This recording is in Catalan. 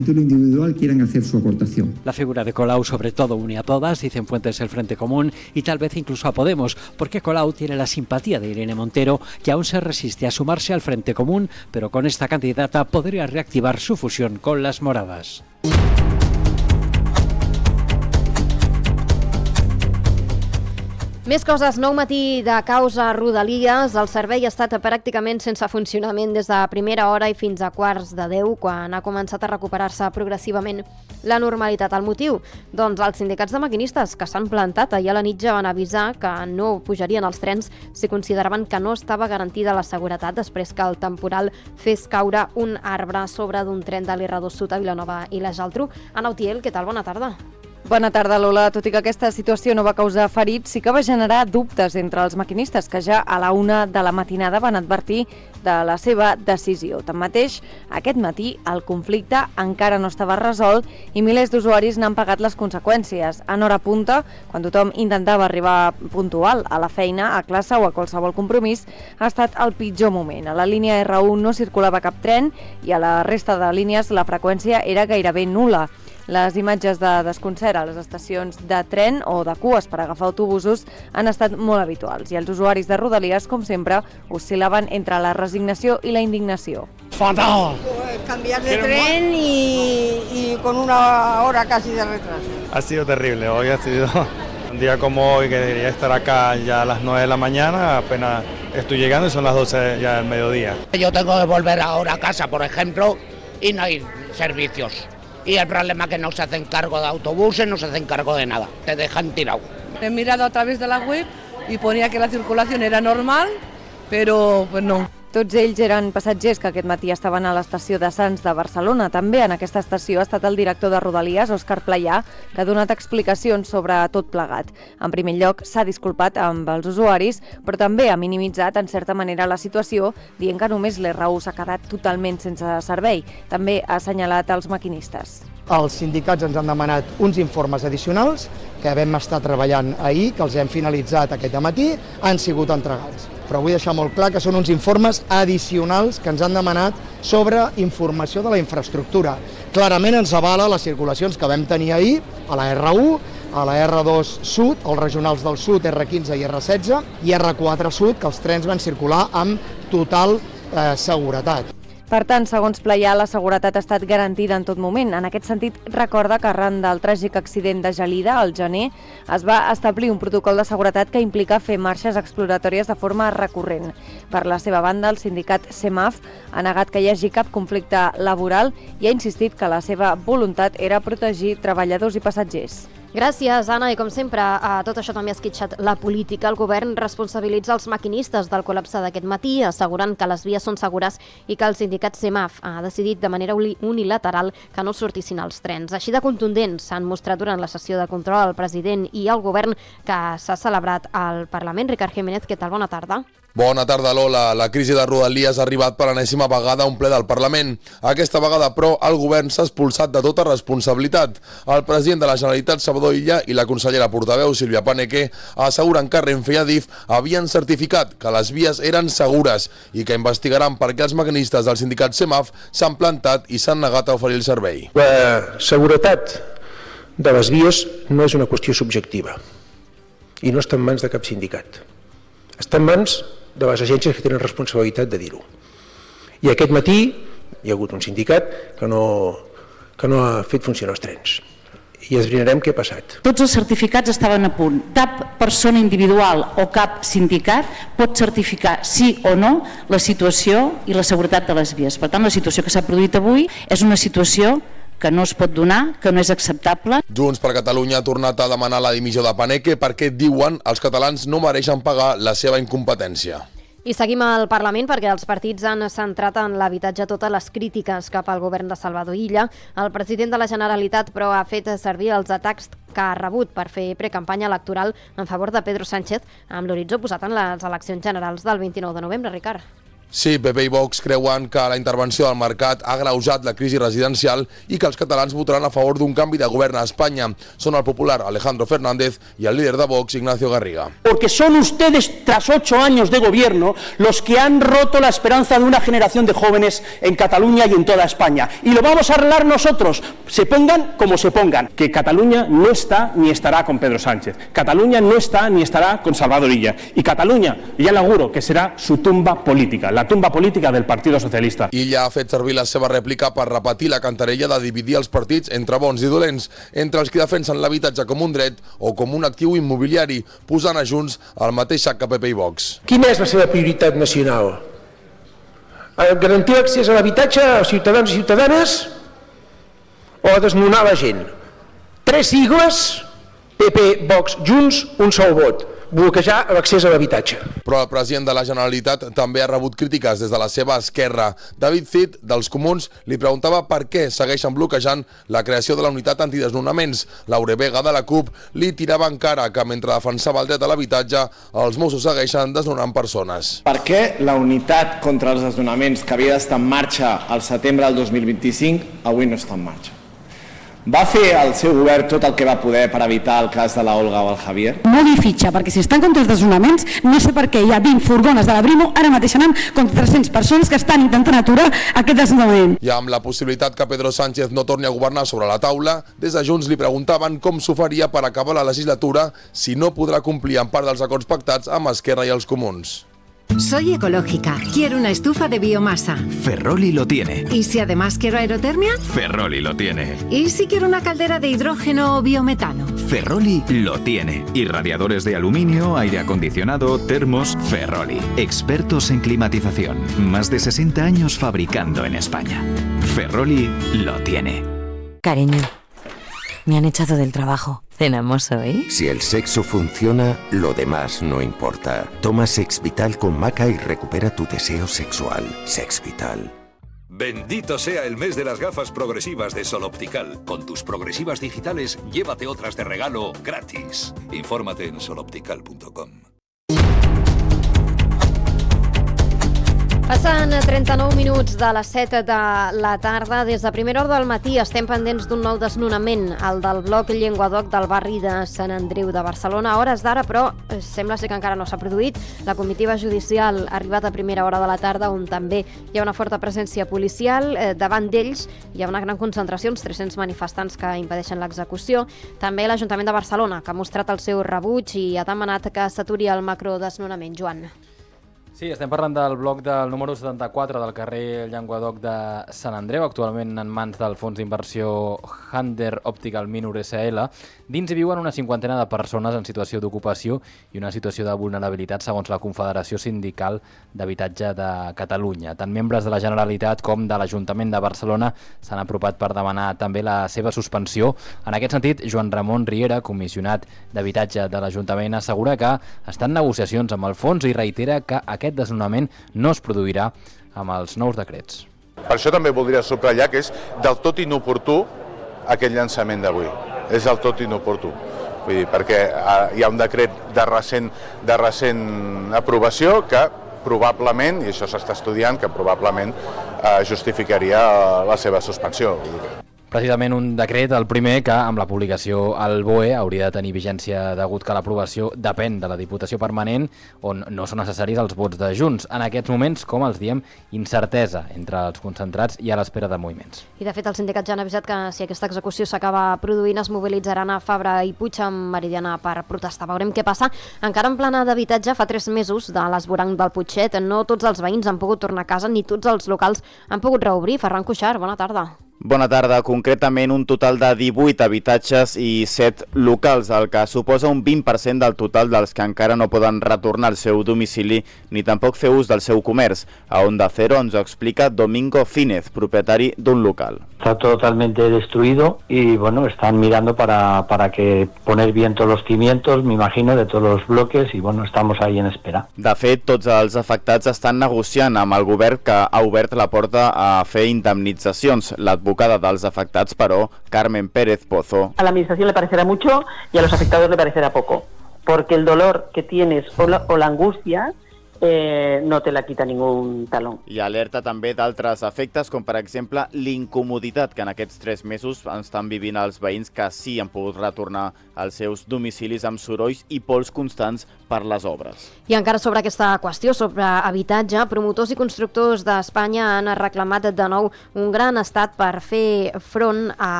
individual quieran hacer su aportación. La figura de Colau sobre todo une a todas, dicen fuentes del Frente Común y tal vez incluso a Podemos, porque Colau tiene la simpatía de Irene Montero, que aún se resiste a sumarse al Frente Común, pero con esta candidata podría reactivar su fusión con las moradas. Més coses, nou matí de causa a Rodalies. El servei ha estat pràcticament sense funcionament des de primera hora i fins a 9:15, quan ha començat a recuperar-se progressivament la normalitat. El motiu? Doncs els sindicats de maquinistes que s'han plantat ahir a la nit ja van avisar que no pujarien als trens si consideraven que no estava garantida la seguretat després que el temporal fes caure un arbre sobre d'un tren de l'R2 Sud a Vilanova i la Geltrú. Ana Utiel, què tal? Bona tarda. Bona tarda, Lola. Tot i que aquesta situació no va causar ferits, sí que va generar dubtes entre els maquinistes que ja a la 1 de la matinada van advertir de la seva decisió. Tanmateix, aquest matí el conflicte encara no estava resolt i milers d'usuaris n'han pagat les conseqüències. En hora punta, quan tothom intentava arribar puntual a la feina, a classe o a qualsevol compromís, ha estat el pitjor moment. A la línia R1 no circulava cap tren i a la resta de línies la freqüència era gairebé nul·la. Les imatges de desconcert a les estacions de tren o de cues per agafar autobusos han estat molt habituals i els usuaris de Rodalies, com sempre, oscil·laven entre la resignació i la indignació. Fatal. Cambiar de tren y con una hora casi de retraso. Ha sido terrible, hoy ha sido un día como hoy que debería estar acá ya a las 9 de la mañana, apenas estoy llegando y son las 12 ya del mediodía. Yo tengo que volver ahora a casa, por ejemplo, y no hay servicios. Y el problema es que no se hacen cargo de autobuses, no se hacen cargo de nada, te dejan tirado. He mirado a través de la web y ponía que la circulación era normal, pero pues no. Tots ells eren passatgers que aquest matí estaven a l'estació de Sants de Barcelona. També en aquesta estació ha estat el director de Rodalies, Òscar Playà, que ha donat explicacions sobre tot plegat. En primer lloc, s'ha disculpat amb els usuaris, però també ha minimitzat en certa manera la situació, dient que només l'R1 s'ha quedat totalment sense servei. També ha assenyalat els maquinistes. Els sindicats ens han demanat uns informes addicionals que vam estar treballant ahir, que els hem finalitzat aquest matí, han sigut entregats. Però vull deixar molt clar que són uns informes addicionals que ens han demanat sobre informació de la infraestructura. Clarament ens avala les circulacions que vam tenir ahir a la R1, a la R2 Sud, els regionals del Sud, R15 i R16, i R4 Sud, que els trens van circular amb total seguretat. Per tant, segons Playà, la seguretat ha estat garantida en tot moment. En aquest sentit, recorda que arran del tràgic accident de Gelida, al gener, es va establir un protocol de seguretat que implica fer marxes exploratòries de forma recurrent. Per la seva banda, el sindicat CEMAF ha negat que hi hagi cap conflicte laboral i ha insistit que la seva voluntat era protegir treballadors i passatgers. Gràcies, Anna. I com sempre, a tot això també ha esquitxat la política. El govern responsabilitza els maquinistes del col·lapse d'aquest matí, assegurant que les vies són segures i que el sindicat CEMAF ha decidit de manera unilateral que no sortissin els trens. Així de contundents s'han mostrat durant la sessió de control el president i el govern que s'ha celebrat al Parlament. Ricard Jiménez, què tal? Bona tarda. Bona tarda, Lola. La crisi de Rodalies ha arribat per enèsima vegada a un ple del Parlament. Aquesta vegada, però, el govern s'ha expulsat de tota responsabilitat. El president de la Generalitat, Salvador Illa, i la consellera portaveu, Sílvia Paneque, asseguren que Renfe i Adif havien certificat que les vies eren segures i que investigaran per què els maquinistes del sindicat CEMAF s'han plantat i s'han negat a oferir el servei. La seguretat de les vies no és una qüestió subjectiva i no està en mans de cap sindicat. Està en mans de les agències que tenen responsabilitat de dir-ho. I aquest matí hi ha hagut un sindicat que no ha fet funcionar els trens. I esbrinarem què ha passat. Tots els certificats estaven a punt. Cap persona individual o cap sindicat pot certificar sí o no la situació i la seguretat de les vies. Per tant, la situació que s'ha produït avui és una situació que no es pot donar, que no és acceptable. Junts per Catalunya ha tornat a demanar la dimissió de Paneque perquè, diuen, els catalans no mereixen pagar la seva incompetència. I seguim al Parlament perquè els partits han centrat en l'habitatge totes les crítiques cap al govern de Salvador Illa. El president de la Generalitat, però, ha fet servir els atacs que ha rebut per fer precampanya electoral en favor de Pedro Sánchez, amb l'horitzó posat en les eleccions generals del 29 de novembre. Ricard. Sí, PP i Vox creuen que la intervenció del mercat ha agreujat la crisi residencial i que els catalans votaran a favor d'un canvi de govern a Espanya. Són el popular Alejandro Fernández y el líder de Vox, Ignacio Garriga. Porque son ustedes, tras 8 años de gobierno, los que han roto la esperanza de una generación de jóvenes en Cataluña y en toda España. Y lo vamos a arreglar nosotros, se pongan como se pongan. Que Cataluña no está ni estará con Pedro Sánchez. Cataluña no está ni estará con Salvador Illa. Y Cataluña, ya le auguro que será su tumba política, la tumba política del Partido Socialista. Illa ha fet servir la seva rèplica per repetir la cantarella de dividir els partits entre bons i dolents, entre els que defensen l'habitatge com un dret o com un actiu immobiliari, posant a Junts el mateix sac que PP i Vox. Quina és la seva prioritat nacional? Garantir l'accés a l'habitatge als ciutadans i ciutadanes o desnonar la gent? 3 sigles, PP, Vox, Junts, un sol vot. Bloquejar l'accés a l'habitatge. Però el president de la Generalitat també ha rebut crítiques des de la seva esquerra. David Cid, dels Comuns, li preguntava per què segueixen bloquejant la creació de la unitat antidesnonaments. Laura Vega, de la CUP, li tirava encara que mentre defensava el dret a l'habitatge, els Mossos segueixen desnonant persones. Per què la unitat contra els desnonaments que havia d'estar en marxa al setembre del 2025 avui no està en marxa? Va fer el seu govern tot el que va poder per evitar el cas de la Olga o el Javier? No li fitxa, perquè si estan contra els desnonaments, no sé per què hi ha 20 furgones de la Brimo ara mateix anant contra 300 persones que estan intentant aturar aquest desnonament. I amb la possibilitat que Pedro Sánchez no torni a governar sobre la taula, des de Junts li preguntaven com s'ho faria per acabar la legislatura si no podrà complir en part dels acords pactats amb Esquerra i els Comuns. Soy ecológica. Quiero una estufa de biomasa. Ferroli lo tiene. ¿Y si además quiero aerotermia? Ferroli lo tiene. ¿Y si quiero una caldera de hidrógeno o biometano? Ferroli lo tiene. Y radiadores de aluminio, aire acondicionado, termos, Ferroli. Expertos en climatización. Más de 60 años fabricando en España. Ferroli lo tiene. Cariño, me han echado del trabajo. ¿Cenamos hoy? Si el sexo funciona, lo demás no importa. Toma Sexvital con maca y recupera tu deseo sexual. Sexvital. Bendito sea el mes de las gafas progresivas de Sol Optical. Con tus progresivas digitales, llévate otras de regalo gratis. Infórmate en soloptical.com. Passen 39 minuts de les 7 de la tarda. Des de primera hora del matí estem pendents d'un nou desnonament, el del bloc Llenguadoc del barri de Sant Andreu de Barcelona. A hores d'ara, però, sembla ser que encara no s'ha produït. La comitiva judicial ha arribat a primera hora de la tarda, on també hi ha una forta presència policial. Davant d'ells hi ha una gran concentració, uns 300 manifestants que impedeixen l'execució. També l'Ajuntament de Barcelona, que ha mostrat el seu rebuig i ha demanat que s'aturi el macrodesnonament. Joan. Sí, estem parlant del bloc del número 74 del carrer Llenguadoc de Sant Andreu, actualment en mans del fons d'inversió Hunter Optical Minor SL. Dins hi viuen una cinquantena de persones en situació d'ocupació i una situació de vulnerabilitat segons la Confederació Sindical d'Habitatge de Catalunya. Tant membres de la Generalitat com de l'Ajuntament de Barcelona s'han apropat per demanar també la seva suspensió. En aquest sentit, Joan Ramon Riera, comissionat d'Habitatge de l'Ajuntament, assegura que estan negociacions amb el fons i reitera que aquest desnonament no es produirà amb els nous decrets. Per això també voldria subratllar que és del tot inoportú aquest llançament d'avui. És del tot inoportú. Vull dir, perquè hi ha un decret de recent aprovació que probablement, i això s'està estudiant, que probablement justificaria la seva suspensió. Precisament un decret, el primer, que amb la publicació al BOE hauria de tenir vigència degut que l'aprovació depèn de la Diputació Permanent, on no són necessaris els vots de Junts. En aquests moments, com els diem, incertesa entre els concentrats i a l'espera de moviments. I de fet els sindicats ja han avisat que si aquesta execució s'acaba produint es mobilitzaran a Fabra i Puig amb Meridiana per protestar. Veurem què passa. Encara en plana d'habitatge, fa 3 mesos de l'esvoranc del Putxet, no tots els veïns han pogut tornar a casa ni tots els locals han pogut reobrir. Ferran Cuixart, bona tarda. Bona tarda. Concretament, un total de 18 habitatges i 7 locals, el que suposa un 20% del total dels que encara no poden retornar al seu domicili ni tampoc fer ús del seu comerç. A Onda Cero ens ho explica Domingo Fínez, propietari d'un local. Está totalmente destruido y bueno, están mirando para que poner bien todos los cimientos, me imagino, de todos los bloques y bueno, estamos ahí en espera. De fet, tots els afectats estan negociant amb el govern que ha obert la porta a fer indemnitzacions. L'advocada dels afectats, però, Carmen Pérez Pozo. A la administración le parecerá mucho y a los afectados le parecerá poco, porque el dolor que tienes o la angustia no te la quita ningún talón. I alerta també d'altres efectes, com per exemple l'incomoditat que en aquests 3 mesos estan vivint els veïns que sí han pogut retornar als seus domicilis amb sorolls i pols constants per les obres. I encara sobre aquesta qüestió, sobre habitatge, promotors i constructors d'Espanya han reclamat de nou un gran estat per fer front a